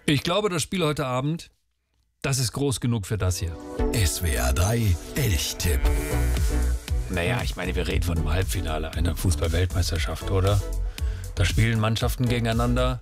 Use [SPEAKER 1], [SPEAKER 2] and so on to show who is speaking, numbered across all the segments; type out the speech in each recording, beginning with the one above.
[SPEAKER 1] Ich glaube, das Spiel heute Abend, das ist groß genug für das hier.
[SPEAKER 2] SWR 3 Elchtipp.
[SPEAKER 1] Naja, ich meine, wir reden von einem Halbfinale einer Fußball-Weltmeisterschaft, oder? Da spielen Mannschaften gegeneinander,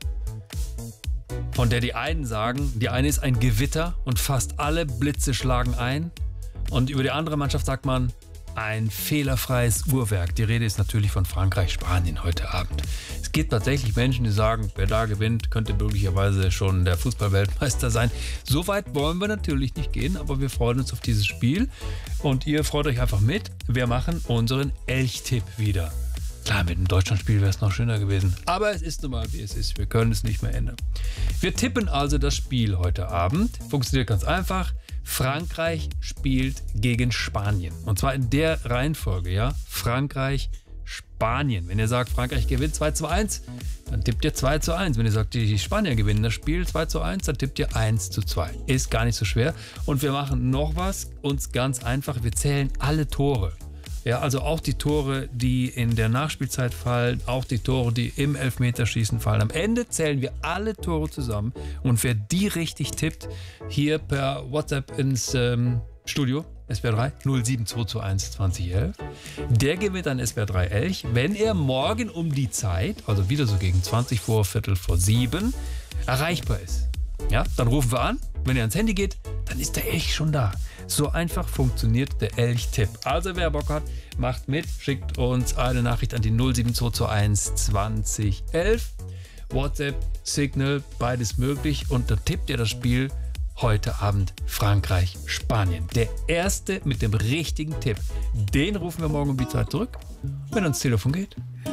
[SPEAKER 1] von der die einen sagen, die eine ist ein Gewitter und fast alle Blitze schlagen ein. Und über die andere Mannschaft sagt man, ein fehlerfreies Uhrwerk. Die Rede ist natürlich von Frankreich-Spanien heute Abend. Es gibt tatsächlich Menschen, die sagen, wer da gewinnt, könnte möglicherweise schon der Fußball-Weltmeister sein. So weit wollen wir natürlich nicht gehen, aber wir freuen uns auf dieses Spiel. Und ihr freut euch einfach mit. Wir machen unseren Elchtipp wieder. Klar, mit dem Deutschlandspiel wäre es noch schöner gewesen. Aber es ist nun mal, wie es ist. Wir können es nicht mehr ändern. Wir tippen also das Spiel heute Abend. Funktioniert ganz einfach. Frankreich spielt gegen Spanien. Und zwar in der Reihenfolge, ja. Frankreich, Spanien. Wenn ihr sagt, Frankreich gewinnt 2:1, dann tippt ihr 2:1. Wenn ihr sagt, die Spanier gewinnen das Spiel 2:1, dann tippt ihr 1:2. Ist gar nicht so schwer. Und wir machen noch was, uns ganz einfach. Wir zählen alle Tore. Ja, also auch die Tore, die in der Nachspielzeit fallen, auch die Tore, die im Elfmeterschießen fallen. Am Ende zählen wir alle Tore zusammen und wer die richtig tippt, hier per WhatsApp ins Studio, SWR 3, 07221 2011, der gewinnt ein SWR 3 Elch, wenn er morgen um die Zeit, also wieder so gegen 20 vor, Viertel vor 7, erreichbar ist. Ja, dann rufen wir an, wenn er ans Handy geht, dann ist der Elch schon da. So einfach funktioniert der Elch-Tipp. Also wer Bock hat, macht mit, schickt uns eine Nachricht an die 07221 2011. WhatsApp, Signal, beides möglich. Und dann tippt ihr das Spiel heute Abend Frankreich-Spanien. Der Erste mit dem richtigen Tipp, den rufen wir morgen um die Zeit zurück. Wenn er ans Telefon geht,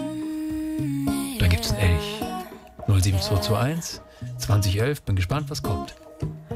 [SPEAKER 1] dann gibt es einen Elch. 07221 2011. Bin gespannt, was kommt.